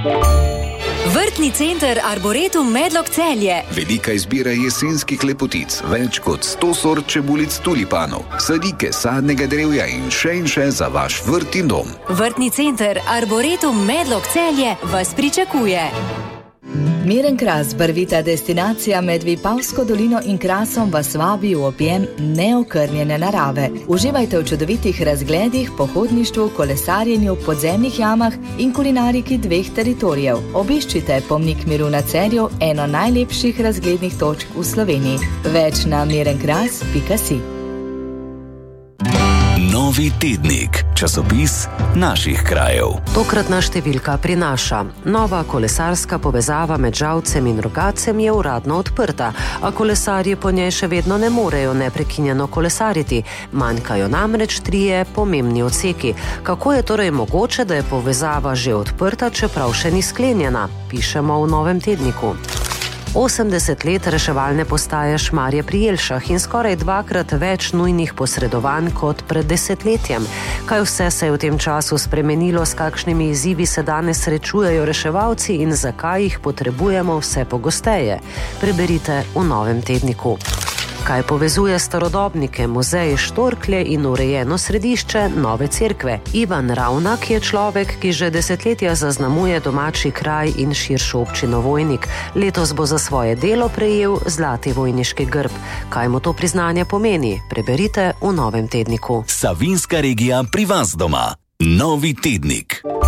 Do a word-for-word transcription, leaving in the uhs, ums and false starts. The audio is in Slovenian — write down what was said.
Vrtni center Arboretum Medlog Celje. Velika izbira jesenskih lepotic, več kot sto sort čebulic tulipanov, sadike sadnega drevja in še in še za vaš vrt in dom. Vrtni center Arboretum Medlog Celje vas pričakuje. Miren Kras, barvita destinacija med Vipavsko dolino in Krasom, vas vabi v objem neokrnjene narave. Uživajte v čudovitih razgledih, pohodništvu, kolesarjenju, podzemnih jamah in kulinariki dveh teritorijev. Obiščite Pomnik miru na Celju, eno najlepših razglednih točk v Sloveniji. Več na mirenkras pika si. Novi tednik, časopis naših krajev. Tokratna številka prinaša: nova kolesarska povezava med Žalcem in Rogatcem je uradno odprta, a kolesarji po njej še vedno ne morejo neprekinjeno kolesariti. Manjkajo namreč trije pomembni odseki. Kako je torej mogoče, da je povezava že odprta, čeprav še ni sklenjena? Pišemo v Novem tedniku. osemdeset let reševalne postaje Šmarje pri Jelšah in skoraj dvakrat več nujnih posredovanj kot pred desetletjem. Kaj vse se je v tem času spremenilo, s kakšnimi izzivi se danes srečujejo reševalci in zakaj jih potrebujemo vse pogosteje? Preberite v Novem tedniku. Kaj povezuje starodobnike, muzej Štorklje in urejeno središče Nove Cerkve? Ivan Ravnak je človek, ki že desetletja zaznamuje domači kraj in širšo občino Vojnik. Letos bo za svoje delo prejel zlati vojniški grb. Kaj mu to priznanje pomeni? Preberite v Novem tedniku. Savinjska regija pri vas doma. Novi tednik.